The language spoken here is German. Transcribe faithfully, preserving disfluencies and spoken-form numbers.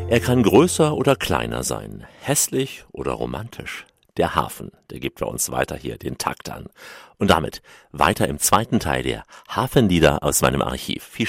Er kann größer oder kleiner sein, hässlich oder romantisch. Der Hafen, der gibt für uns weiter hier den Takt an. Und damit weiter im zweiten Teil der Hafenlieder aus meinem Archiv. Viel